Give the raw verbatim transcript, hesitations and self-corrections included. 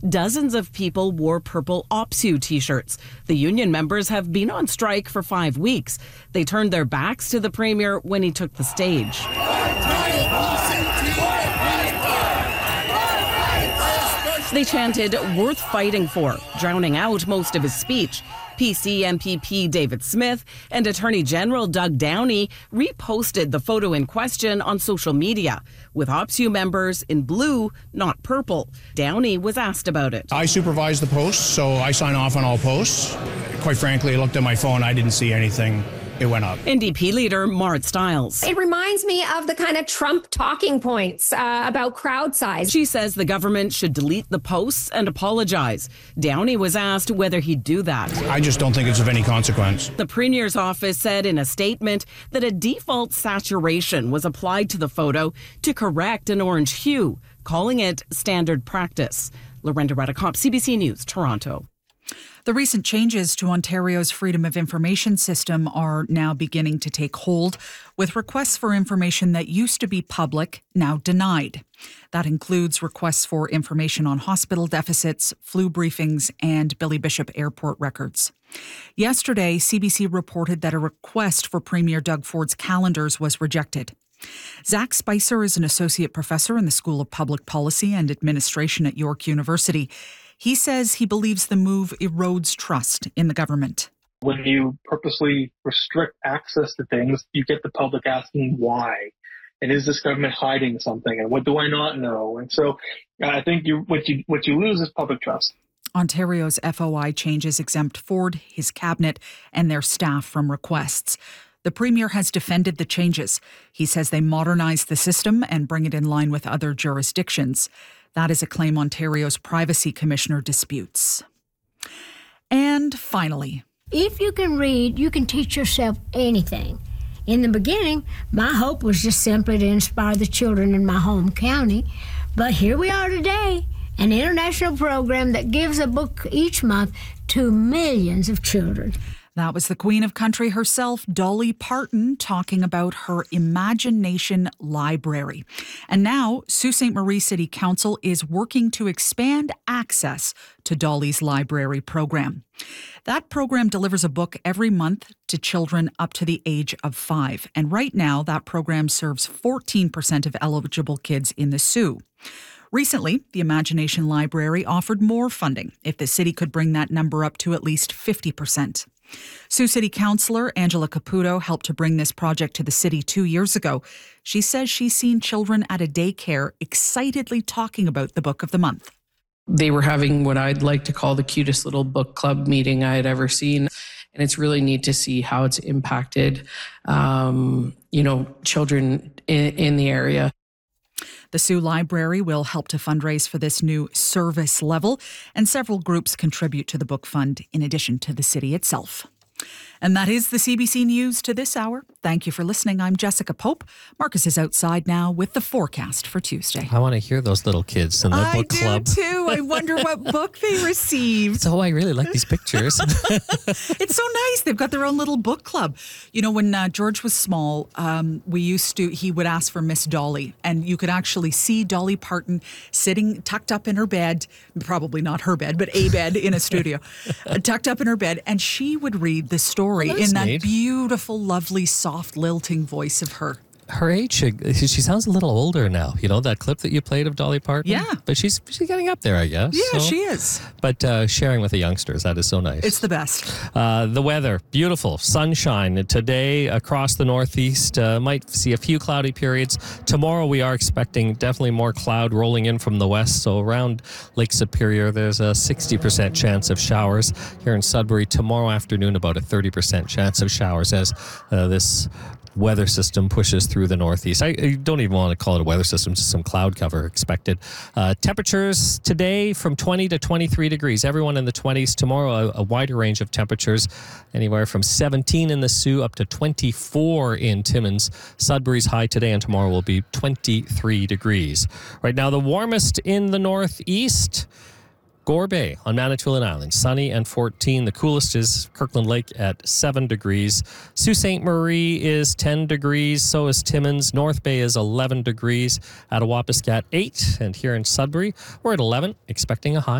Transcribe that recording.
dozens of people wore purple OPSEU t-shirts. The union members have been on strike for five weeks. They turned their backs to the Premier when he took the stage. They chanted, "Worth fighting for," drowning out most of his speech. P C M P P David Smith and Attorney General Doug Downey reposted the photo in question on social media, with OPSEU members in blue, not purple. Downey was asked about it. I supervise the posts, so I sign off on all posts. Quite frankly, I looked at my phone, I didn't see anything. It went up. N D P leader Mart Stiles. It reminds me of the kind of Trump talking points uh, about crowd size. She says the government should delete the posts and apologize. Downey was asked whether he'd do that. I just don't think it's of any consequence. The Premier's office said in a statement that a default saturation was applied to the photo to correct an orange hue, calling it standard practice. Lorenda Redicop, C B C News, Toronto. The recent changes to Ontario's Freedom of Information system are now beginning to take hold, with requests for information that used to be public now denied. That includes requests for information on hospital deficits, flu briefings, and Billy Bishop Airport records. Yesterday, C B C reported that a request for Premier Doug Ford's calendars was rejected. Zach Spicer is an associate professor in the School of Public Policy and Administration at York University. He says he believes the move erodes trust in the government. When you purposely restrict access to things, you get the public asking why. And is this government hiding something? And what do I not know? And so I think you, what you what you lose is public trust. Ontario's F O I changes exempt Ford, his cabinet, and their staff from requests. The Premier has defended the changes. He says they modernize the system and bring it in line with other jurisdictions. That is a claim Ontario's Privacy Commissioner disputes. And finally, if you can read, you can teach yourself anything. In the beginning, my hope was just simply to inspire the children in my home county. But here we are today, an international program that gives a book each month to millions of children. That was the Queen of Country herself, Dolly Parton, talking about her Imagination Library. And now, Sault Ste. Marie City Council is working to expand access to Dolly's library program. That program delivers a book every month to children up to the age of five. And right now, that program serves fourteen percent of eligible kids in the Soo. Recently, the Imagination Library offered more funding if the city could bring that number up to at least fifty percent. Sioux City Councillor Angela Caputo helped to bring this project to the city two years ago. She says she's seen children at a daycare excitedly talking about the book of the month. They were having what I'd like to call the cutest little book club meeting I had ever seen. And it's really neat to see how it's impacted, um, you know, children in, in the area. The Soo Library will help to fundraise for this new service level, and several groups contribute to the book fund in addition to the city itself. And that is the C B C News to this hour. Thank you for listening. I'm Jessica Pope. Marcus is outside now with the forecast for Tuesday. I want to hear those little kids in the I book club. I do too. I wonder what book they received. So I really like these pictures. It's so nice. They've got their own little book club. You know, when uh, George was small, um, we used to, he would ask for Miss Dolly, and you could actually see Dolly Parton sitting tucked up in her bed, probably not her bed, but a bed in a studio, uh, tucked up in her bed, and she would read the story well, in that neat. beautiful, lovely, soft, lilting voice of her. Her age, she, she sounds a little older now. You know, that clip that you played of Dolly Parton? Yeah. But she's she's getting up there, I guess. Yeah, so. she is. But uh, sharing with the youngsters, that is so nice. It's the best. Uh, the weather, beautiful, sunshine. Today across the northeast, uh, might see a few cloudy periods. Tomorrow we are expecting definitely more cloud rolling in from the west. So around Lake Superior, there's a sixty percent chance of showers. Here in Sudbury, tomorrow afternoon, about a thirty percent chance of showers as uh, this weather system pushes through the northeast. I, I don't even want to call it a weather system, just some cloud cover expected. Uh, temperatures today from twenty to twenty-three degrees. Everyone in the twenties. Tomorrow, a, a wider range of temperatures, anywhere from seventeen in the Soo up to twenty-four in Timmins. Sudbury's high today and tomorrow will be twenty-three degrees. Right now, the warmest in the northeast, Gore Bay on Manitoulin Island, sunny and fourteen. The coolest is Kirkland Lake at seven degrees. Sault Ste. Marie is ten degrees. So is Timmins. North Bay is eleven degrees. Attawapiskat eight. And here in Sudbury, we're at eleven, expecting a high.